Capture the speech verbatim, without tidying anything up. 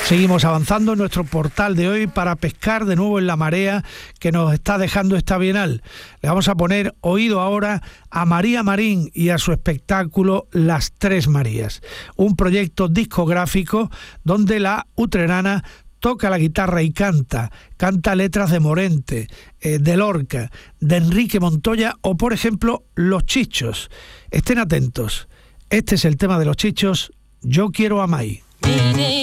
Seguimos avanzando en nuestro portal de hoy para pescar de nuevo en la marea que nos está dejando esta Bienal. Le vamos a poner oído ahora a María Marín y a su espectáculo Las Tres Marías, un proyecto discográfico donde la utrerana toca la guitarra y canta, canta letras de Morente, eh, de Lorca, de Enrique Montoya o, por ejemplo, Los Chichos. Estén atentos, este es el tema de Los Chichos, Yo quiero a Mai.